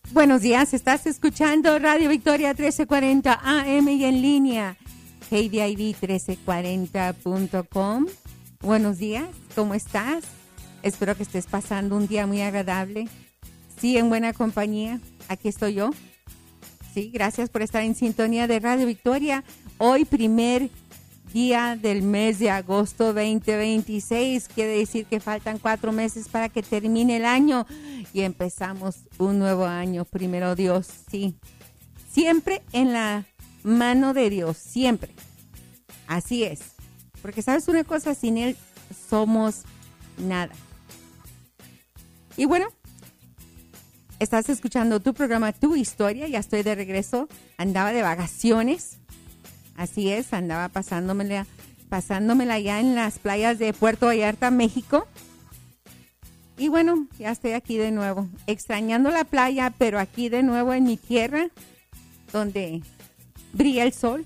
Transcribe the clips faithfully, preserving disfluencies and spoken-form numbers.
Buenos días, estás escuchando Radio Victoria trece cuarenta A M y en línea K D I V trece cuarenta punto com. Buenos días, ¿cómo estás? Espero que estés pasando un día muy agradable. Sí, en buena compañía. Aquí estoy yo. Sí, gracias por estar en sintonía de Radio Victoria. Hoy, primer día del mes de agosto veinte veintiséis. Quiere decir que faltan cuatro meses para que termine el año y empezamos un nuevo año. Primero Dios, sí. Siempre en la mano de Dios, siempre. Así es. Porque sabes una cosa, sin Él somos nada. Y bueno, estás escuchando tu programa, Tu Historia. Ya estoy de regreso. Andaba de vacaciones. Así es, andaba pasándomela, pasándomela allá en las playas de Puerto Vallarta, México. Y bueno, ya estoy aquí de nuevo, extrañando la playa, pero aquí de nuevo en mi tierra, donde brilla el sol.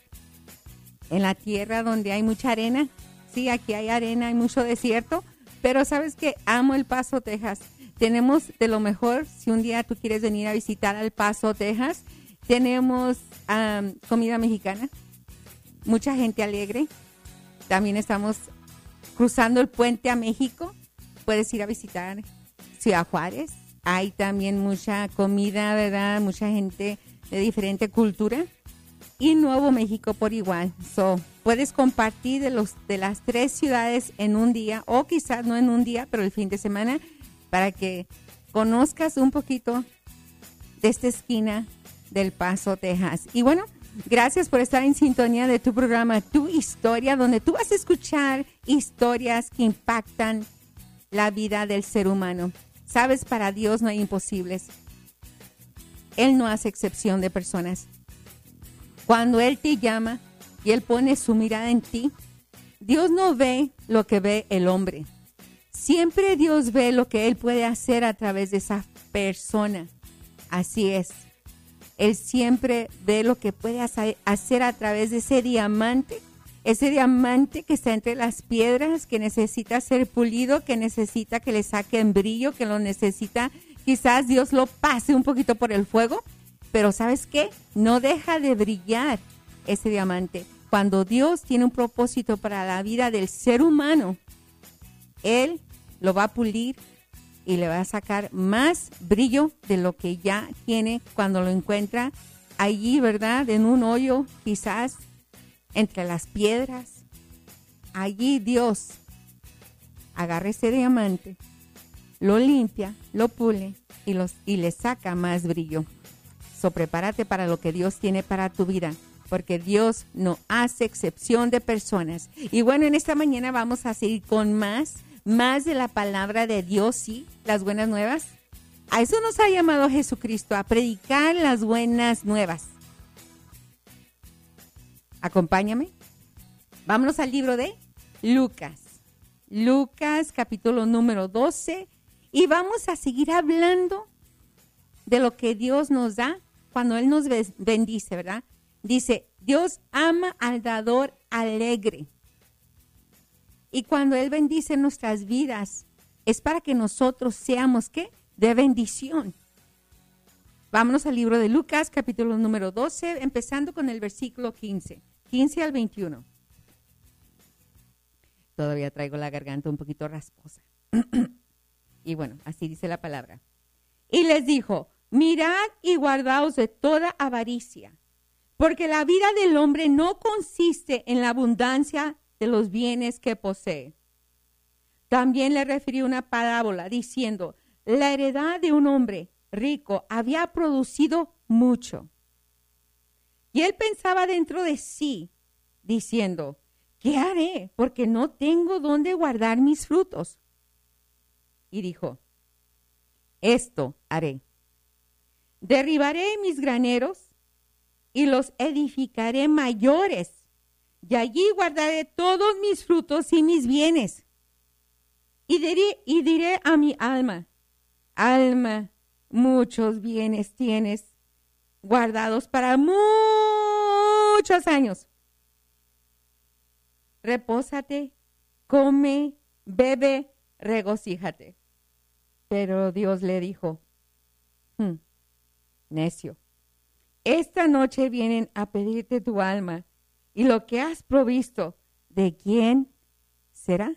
En la tierra donde hay mucha arena. Sí, aquí hay arena, hay mucho desierto. Pero sabes que amo El Paso, Texas. Tenemos de lo mejor, si un día tú quieres venir a visitar El Paso, Texas, tenemos um, comida mexicana, mucha gente alegre. También estamos cruzando el puente a México. Puedes ir a visitar Ciudad Juárez. Hay también mucha comida, ¿verdad? Mucha gente de diferente cultura. Y Nuevo México por igual. So, puedes compartir de, los, de las tres ciudades en un día, o quizás no en un día, pero el fin de semana, para que conozcas un poquito de esta esquina del Paso, Texas. Y bueno, gracias por estar en sintonía de tu programa, Tu Historia, donde tú vas a escuchar historias que impactan la vida del ser humano. Sabes, para Dios no hay imposibles. Él no hace excepción de personas. Cuando Él te llama y Él pone su mirada en ti, Dios no ve lo que ve el hombre. Siempre Dios ve lo que Él puede hacer a través de esa persona. Así es. Él siempre ve lo que puede hacer a través de ese diamante, ese diamante que está entre las piedras, que necesita ser pulido, que necesita que le saquen brillo, que lo necesita, quizás Dios lo pase un poquito por el fuego, pero ¿sabes qué? No deja de brillar ese diamante. Cuando Dios tiene un propósito para la vida del ser humano, Él lo va a pulir y le va a sacar más brillo de lo que ya tiene cuando lo encuentra allí, ¿verdad? En un hoyo, quizás, entre las piedras. Allí Dios agarra ese diamante, lo limpia, lo pule y, los, y le saca más brillo. So, prepárate para lo que Dios tiene para tu vida, porque Dios no hace excepción de personas. Y bueno, en esta mañana vamos a seguir con más, más de la palabra de Dios, sí, las buenas nuevas. A eso nos ha llamado Jesucristo, a predicar las buenas nuevas. Acompáñame. Vámonos al libro de Lucas. Lucas, capítulo número doce. Y vamos a seguir hablando de lo que Dios nos da cuando Él nos bendice, ¿verdad? Dice, Dios ama al dador alegre. Y cuando Él bendice nuestras vidas, es para que nosotros seamos, ¿qué? De bendición. Vámonos al libro de Lucas, capítulo número doce, empezando con el versículo quince. quince al veintiuno. Todavía traigo la garganta un poquito rasposa. Y bueno, así dice la palabra. Y les dijo, mirad y guardaos de toda avaricia, porque la vida del hombre no consiste en la abundancia de los bienes que posee. También le refirió una parábola diciendo, la heredad de un hombre rico había producido mucho. Y él pensaba dentro de sí, diciendo, ¿qué haré? Porque no tengo dónde guardar mis frutos. Y dijo, esto haré. Derribaré mis graneros y los edificaré mayores, y allí guardaré todos mis frutos y mis bienes. Y diré, y diré a mi alma, alma, muchos bienes tienes guardados para muchos años. Repósate, come, bebe, regocíjate. Pero Dios le dijo, hmm, necio. Esta noche vienen a pedirte tu alma, y lo que has provisto, ¿de quién será?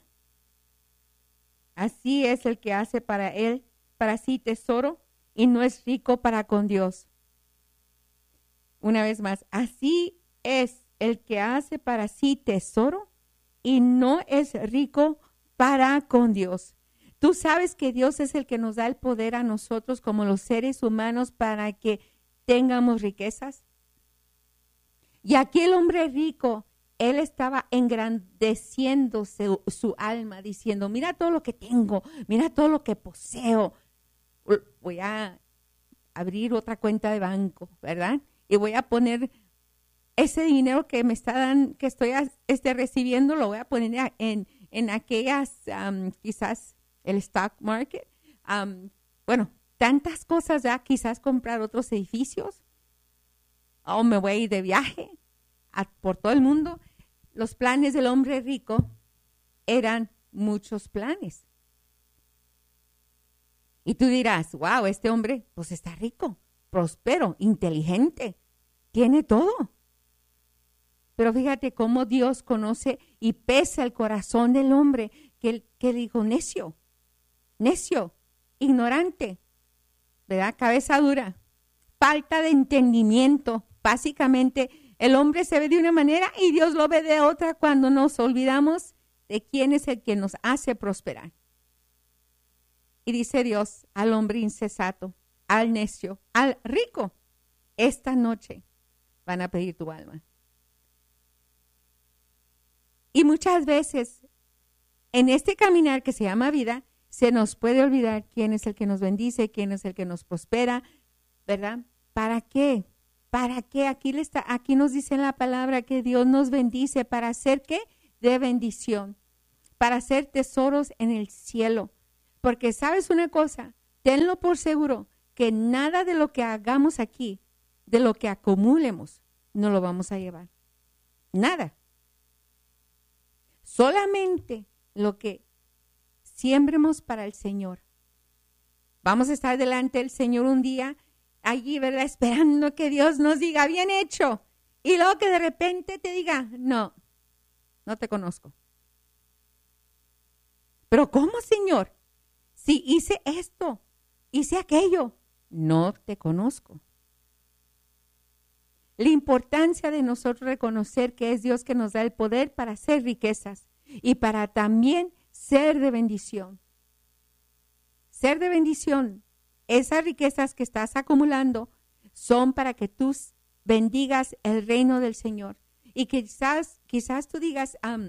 Así es el que hace para él, para sí tesoro, y no es rico para con Dios. Una vez más, así es el que hace para sí tesoro, y no es rico para con Dios. Tú sabes que Dios es el que nos da el poder a nosotros como los seres humanos para que tengamos riquezas. Y aquel hombre rico, él estaba engrandeciendo su, su alma, diciendo, mira todo lo que tengo, mira todo lo que poseo. Voy a abrir otra cuenta de banco, ¿verdad? Y voy a poner ese dinero que me está dando, que estoy este, recibiendo, lo voy a poner en, en aquellas, um, quizás el stock market. Um, bueno, tantas cosas ya, quizás comprar otros edificios. O me voy a ir de viaje a, por todo el mundo. Los planes del hombre rico eran muchos planes. Y tú dirás, wow, este hombre pues está rico, próspero, inteligente, tiene todo. Pero fíjate cómo Dios conoce y pesa el corazón del hombre, que, que dijo necio, necio, ignorante, ¿verdad? Cabeza dura, falta de entendimiento. Básicamente, el hombre se ve de una manera y Dios lo ve de otra cuando nos olvidamos de quién es el que nos hace prosperar. Y dice Dios al hombre insensato, al necio, al rico, esta noche van a pedir tu alma. Y muchas veces en este caminar que se llama vida, se nos puede olvidar quién es el que nos bendice, quién es el que nos prospera, ¿verdad? ¿Para qué? ¿Para qué? Aquí, le está, aquí nos dice en la palabra que Dios nos bendice para hacer ¿qué? De bendición, para hacer tesoros en el cielo. Porque sabes una cosa, tenlo por seguro que nada de lo que hagamos aquí, de lo que acumulemos, no lo vamos a llevar. Nada. Solamente lo que siembremos para el Señor. Vamos a estar delante del Señor un día, allí, ¿verdad? Esperando que Dios nos diga, bien hecho. Y luego que de repente te diga, no, no te conozco. Pero ¿cómo, Señor? Si hice esto, hice aquello, no te conozco. La importancia de nosotros reconocer que es Dios que nos da el poder para hacer riquezas y para también ser de bendición. Ser de bendición, esas riquezas que estás acumulando son para que tú bendigas el reino del Señor. Y quizás, quizás tú digas, um,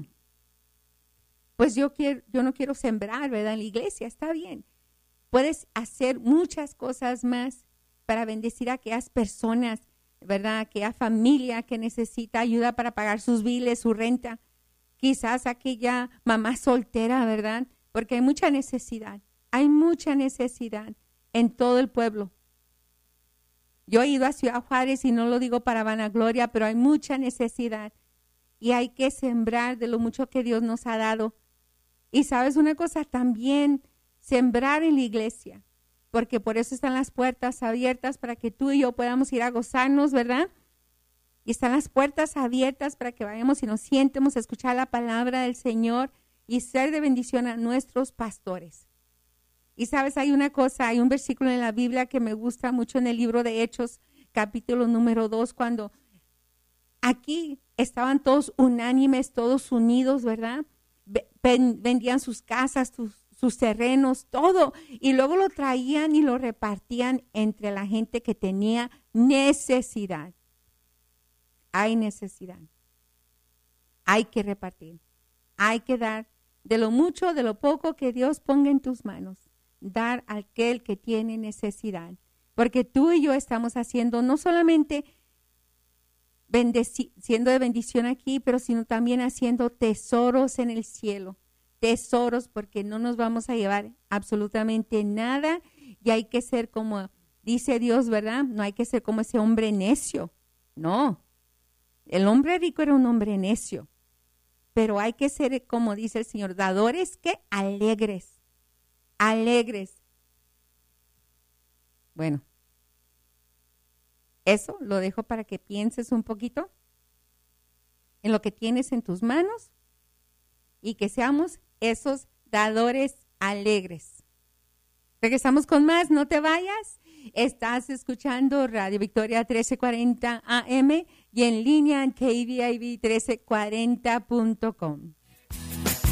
pues yo quiero, yo no quiero sembrar, ¿verdad? En la iglesia, está bien. Puedes hacer muchas cosas más para bendecir a aquellas personas, ¿verdad? Aquella familia que necesita ayuda para pagar sus biles, su renta. Quizás aquella mamá soltera, ¿verdad? Porque hay mucha necesidad. Hay mucha necesidad en todo el pueblo. Yo he ido a Ciudad Juárez y no lo digo para vanagloria, pero hay mucha necesidad. Y hay que sembrar de lo mucho que Dios nos ha dado. Y sabes una cosa, también sembrar en la iglesia, porque por eso están las puertas abiertas para que tú y yo podamos ir a gozarnos, ¿verdad? Y están las puertas abiertas para que vayamos y nos sientemos a escuchar la palabra del Señor y ser de bendición a nuestros pastores. Y sabes, hay una cosa, hay un versículo en la Biblia que me gusta mucho en el libro de Hechos, capítulo número dos, cuando aquí estaban todos unánimes, todos unidos, ¿verdad? Vendían sus casas, sus, sus terrenos, todo, y luego lo traían y lo repartían entre la gente que tenía necesidad. Hay necesidad. Hay que repartir. Hay que dar de lo mucho, de lo poco que Dios ponga en tus manos. Dar a aquel que tiene necesidad. Porque tú y yo estamos haciendo no solamente Bendeci- siendo de bendición aquí, pero sino también haciendo tesoros en el cielo. Tesoros, porque no nos vamos a llevar absolutamente nada y hay que ser como dice Dios, ¿verdad? No hay que ser como ese hombre necio. No, el hombre rico era un hombre necio, pero hay que ser como dice el Señor, dadores que alegres, alegres. Bueno, Eso lo dejo para que pienses un poquito en lo que tienes en tus manos y que seamos esos dadores alegres. Regresamos con más, no te vayas. Estás escuchando Radio Victoria trece cuarenta A M y en línea en K V I V trece cuarenta punto com.